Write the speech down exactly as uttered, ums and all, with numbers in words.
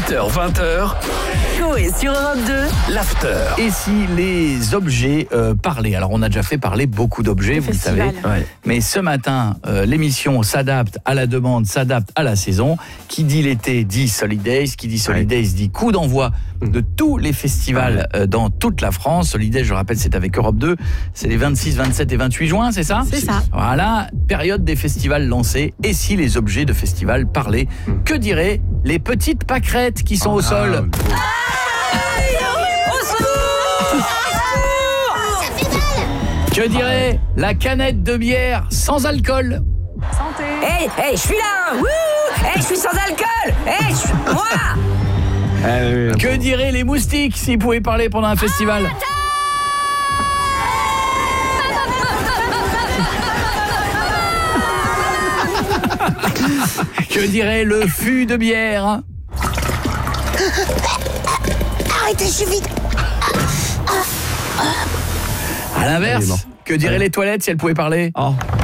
dix-huit heures vingt. Coé sur Europe deux. L'after. Et si les objets euh, parlaient? Alors on a déjà fait parler beaucoup d'objets, vous le savez. Festival. Ouais. Mais ce matin, euh, l'émission s'adapte à la demande, s'adapte à la saison. Qui dit l'été dit Solidays, qui dit Solidays dit coup d'envoi de tous les festivals euh, dans toute la France. Solidays, je rappelle, c'est avec Europe deux. C'est les vingt-six, vingt-sept et vingt-huit juin, c'est ça? C'est ça. Voilà, période des festivals lancés. Et si les objets de festival parlaient? Que diraient les petites pâquerettes qui sont au sol? Que dirait la canette de bière sans alcool? Santé. Hey, hey, je suis là. Wouh. Hey, je suis sans alcool. Hey, je... moi. Que diraient les moustiques s'ils pouvaient parler pendant un festival? Que dirait le fût de bière? Arrêtez, je suis vide. À l'inverse, que diraient les toilettes si elles pouvaient parler? Oh.